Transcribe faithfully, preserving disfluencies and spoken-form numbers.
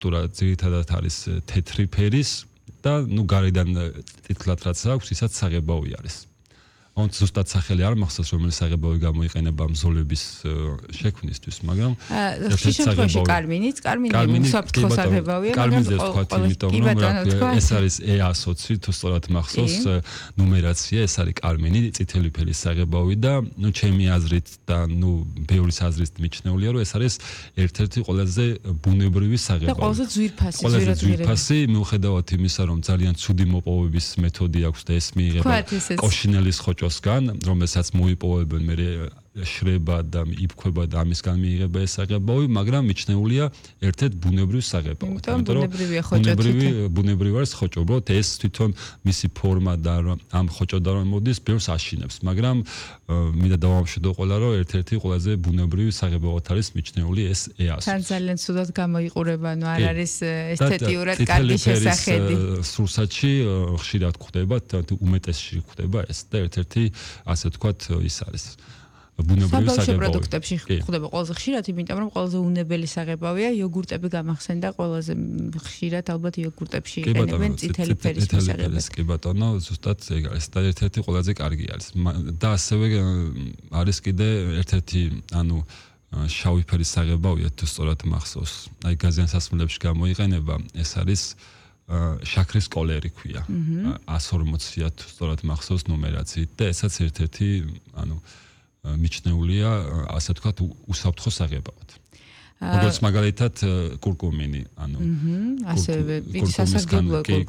სტრუქტურა ძირითადად არის თეთრი ფერის და ნუ გარედან თითქოს რაც აქვს, ისაც საღებავი არის. Ond ზუსტად სახელი არ მახსოვს რომელიც საღებავი გამოიყენება მზოლების შექმნისთვის, მაგრამ ხშირ შემთხვევაში კარმინიც, კარმინი უსაფრთხო საღებავია, მაგრამ იმიტომ რომ ეს არის E A S ოცი, თუ სწორად მახსოვს ნუმერაცია, ეს არის კარმინი, წითელი ფერის საღებავი და ნუ ჩემი აზრით და ნუ ბევრის აზრით მიჩნეულია, რომ ეს არის ერთ-ერთი ყველაზე ბუნებრივი საღებავი. და ყველაზე ძვირფასი, ყველაზე ძვირფასი, მიუხედავად იმისა, რომ ძალიან ცუდი მოპოვების მეთოდი აქვს და ეს მიიღება კოშინელის ხოჭოსგან, რომელსაც მოიპოვებენ მე შრება და იფქვება და ამისგან მიიღება ეს საღებავი, მაგრამ მიჩნეულია ერთ-ერთ ბუნებრივ საღებავად. იმიტომ რომ ბუნებრივი ბუნებრივი არის ხოჭო, უბრალოდ ეს თვითონ მისი ფორმა და ამ ხოჭოდან რომ მოდის, ბევრს აშინებს, მაგრამ მინდა დავამშვიდო ყველა, რომ ერთ-ერთი ყველაზე ბუნებრივი საღებავად არის მიჩნეული ეს E A S. თან ძალიან ცუდად გამოიყურება, ანუ არ არის ესთეტიურად კარგი შესახედი. სურსათში ხშირად გვხდება, უმეტესში გვხდება ეს და ერთ-ერთი ასე ვთქვათ ის არის. ბუნებრივი საბავშვო პროდუქტებში გვხდება ყველაზე ხშირად, იმიტომ რომ ყველაზე უნებელი საღებავია, იოგურტები გამახსენდა ყველაზე ხშირად ალბათ იოგურტებში იყენებენ წითელი ფერის საღებავს. კი ბატონო, ზუსტად ეგ არის და ერთ-ერთი ყველაზე კარგი არის. და ასევე არის კიდე ერთ-ერთი, ანუ შავი ფერის საღებავია, თუ სწორად მახსოვს. აი გაზიანსასმელებში გამოიყენება, ეს არის შაქრის კოლერი ქვია. εκατს ორმოცია თუ სწორად მახსოვს ნუმერაციით და ესაც ერთ-ერთი, ანუ მიჩნეულია, ასე ვთქვათ, უსაფრთხო საღებავად. როგორც მაგალითად კურკუმინი, ანუ ასევე სასარგებლო კურკუმინი.